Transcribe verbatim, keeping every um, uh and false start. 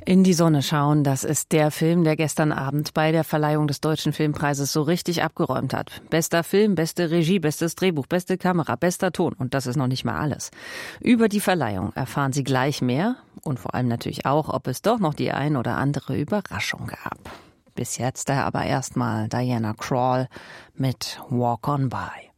In die Sonne schauen, das ist der Film, der gestern Abend bei der Verleihung des Deutschen Filmpreises so richtig abgeräumt hat. Bester Film, beste Regie, bestes Drehbuch, beste Kamera, bester Ton. Und das ist noch nicht mal alles. Über die Verleihung erfahren Sie gleich mehr. Und vor allem natürlich auch, ob es doch noch die ein oder andere Überraschung gab. Bis jetzt aber erstmal Diana Krall mit Walk on By.